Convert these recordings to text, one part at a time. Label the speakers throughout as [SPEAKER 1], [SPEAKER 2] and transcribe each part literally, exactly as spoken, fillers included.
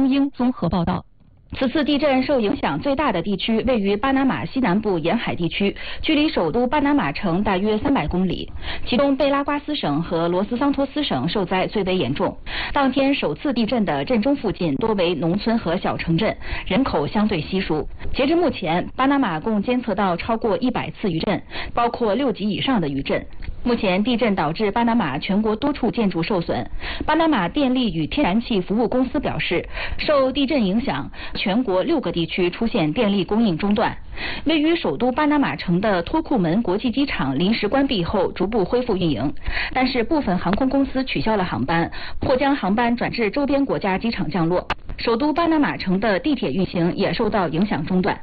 [SPEAKER 1] 东英综合报道。
[SPEAKER 2] 此次地震受影响最大的地区位于巴拿马西南部沿海地区，距离首都巴拿马城大约三百公里。其中贝拉瓜斯省和罗斯桑托斯省受灾最为严重。当天首次地震的震中附近多为农村和小城镇，人口相对稀疏。截至目前，巴拿马共监测到超过一百次余震，包括六级以上的余震。目前地震导致巴拿马全国多处建筑受损。巴拿马电力与天然气服务公司表示，受地震影响，全国六个地区出现电力供应中断。位于首都巴拿马城的托库门国际机场临时关闭后逐步恢复运营，但是部分航空公司取消了航班，或将航班转至周边国家机场降落。首都巴拿马城的地铁运行也受到影响中断。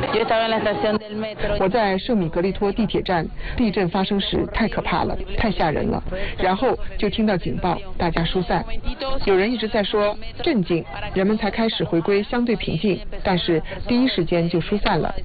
[SPEAKER 3] 我在圣米格利托地铁站，地震发生时太可怕了，太吓人了。然后就听到警报，大家疏散。有人一直在说镇静，人们才开始回归相对平静，但是第一时间就疏散了。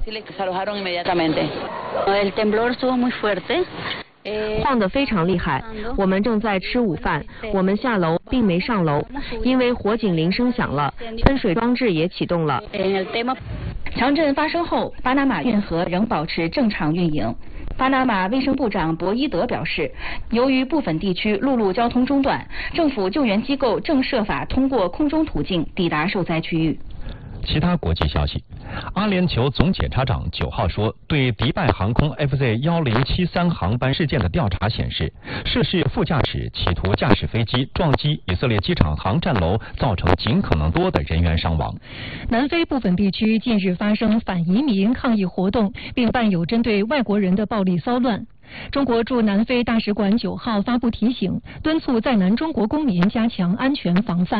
[SPEAKER 4] 晃得非常厉害，我们正在吃午饭，我们下楼并没上楼，因为火警铃声响了，喷水装置也启动了。
[SPEAKER 2] 强震发生后，巴拿马运河仍保持正常运营。巴拿马卫生部长博伊德表示，由于部分地区陆路交通中断，政府救援机构正设法通过空中途径抵达受灾区域。
[SPEAKER 5] 其他国际消息，阿联酋总检察长九号说，对迪拜航空 F Z 一零七三航班事件的调查显示，涉事副驾驶企图驾驶飞机撞击以色列机场航站楼，造成尽可能多的人员伤亡。
[SPEAKER 1] 南非部分地区近日发生反移民抗议活动，并伴有针对外国人的暴力骚乱。中国驻南非大使馆九号发布提醒，敦促在南中国公民加强安全防范。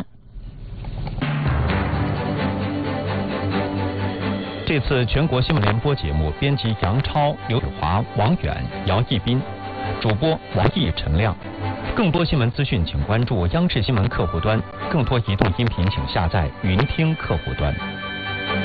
[SPEAKER 5] 这次全国新闻联播节目编辑杨超、刘子华、王远、姚毅斌，主播王毅、陈亮。更多新闻资讯，请关注央视新闻客户端；更多移动音频，请下载云听客户端。